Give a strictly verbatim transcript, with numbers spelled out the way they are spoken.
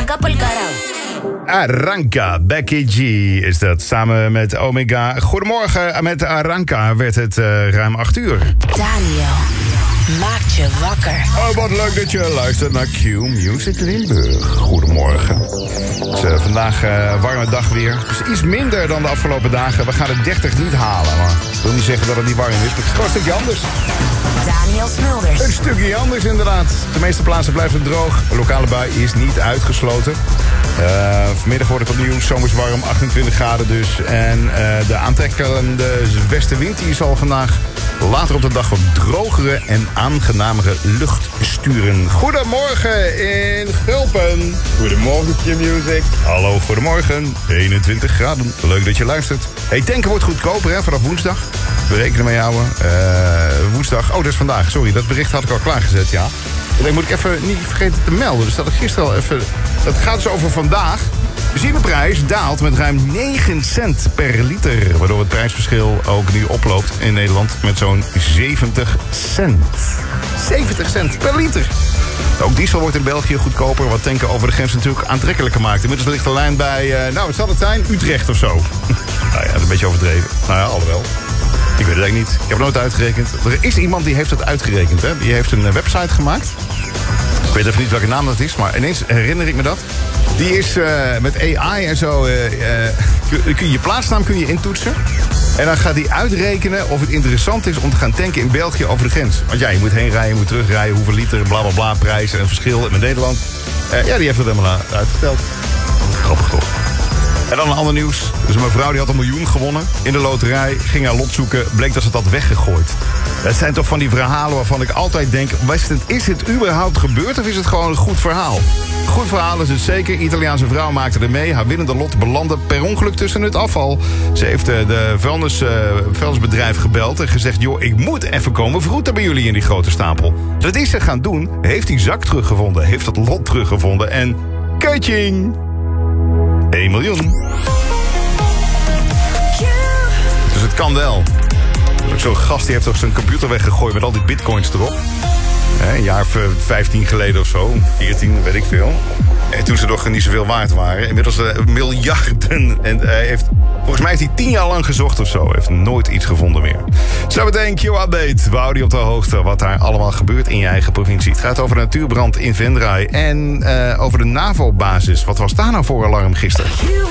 Arranca pa'l carajo. Arranca, Becky G is dat, samen met Omega. Goedemorgen, met Arranca werd het uh, ruim acht uur. Daniel maakt je wakker. Oh, wat leuk dat je luistert naar Q Music Limburg. Goedemorgen. Het is uh, vandaag een uh, warme dag weer. Het is iets minder dan de afgelopen dagen. We gaan de dertig niet halen, maar ik wil niet zeggen dat het niet warm is. Maar het is gewoon een stukje anders. Daniel Smulders. Een stukje anders inderdaad. De meeste plaatsen blijft het droog. Een lokale bui is niet uitgesloten. Uh, vanmiddag wordt het opnieuw zomers warm, achtentwintig graden dus. En uh, de aantrekkende westenwind die zal vandaag later op de dag wat drogere en aangenamere lucht sturen. Goedemorgen in Gulpen. Goedemorgen, Q-Music. Hallo, goedemorgen. eenentwintig graden. Leuk dat je luistert. Hey, tanken wordt goedkoper hè, vanaf woensdag. We rekenen met jou. Uh, woensdag. Oh, dat is vandaag. Sorry, dat bericht had ik al klaargezet, ja. Dat moet ik even niet vergeten te melden. Dus dat ik gisteren al even... Dat gaat dus over vandaag. De benzineprijs daalt met ruim negen cent per liter. Waardoor het prijsverschil ook nu oploopt in Nederland met zo'n zeventig cent. zeventig cent per liter. Ook diesel wordt in België goedkoper, wat tanken over de grens natuurlijk aantrekkelijker maakt. Inmiddels ligt de lijn bij, uh, nou, wat zal het zijn? Utrecht of zo. Nou ja, dat is een beetje overdreven. Nou ja, alhoewel. Ik weet het eigenlijk niet. Ik heb het nooit uitgerekend. Er is iemand die heeft het uitgerekend, hè. Die heeft een website gemaakt. Ik weet even niet welke naam dat is, maar ineens herinner ik me dat. Die is uh, met A I en zo... Uh, uh, kun je, je plaatsnaam kun je intoetsen. En dan gaat hij uitrekenen of het interessant is om te gaan tanken in België over de grens. Want ja, je moet heen rijden, je moet terugrijden, hoeveel liter, bla bla bla, prijzen en verschil met Nederland. Uh, ja, die heeft het helemaal uitgeteld. Grappig toch? En dan een ander nieuws. Dus een mevrouw die had een miljoen gewonnen in de loterij. Ging haar lot zoeken, bleek dat ze dat had weggegooid. Dat zijn toch van die verhalen waarvan ik altijd denk... is het überhaupt gebeurd of is het gewoon een goed verhaal? Goed verhaal is het zeker. Italiaanse vrouw maakte er mee. Haar winnende lot belandde per ongeluk tussen het afval. Ze heeft de vuilnis, uh, vuilnisbedrijf gebeld en gezegd... joh, ik moet even komen vroeten bij jullie in die grote stapel. Dat is ze gaan doen. Heeft die zak teruggevonden. Heeft het lot teruggevonden. En kutjing! één miljoen. Dus het kan wel. Zo'n gast die heeft toch zijn computer weggegooid met al die bitcoins erop. Een jaar vijftien geleden of zo. veertien, weet ik veel. En toen ze toch niet zoveel waard waren. Inmiddels uh, miljarden. En hij heeft, volgens mij heeft hij tien jaar lang gezocht of zo. Hij heeft nooit iets gevonden meer. Zometeen Q-update. We houden je op de hoogte wat daar allemaal gebeurt in je eigen provincie. Het gaat over de natuurbrand in Venray. En uh, over de NAVO-basis. Wat was daar nou voor alarm gisteren?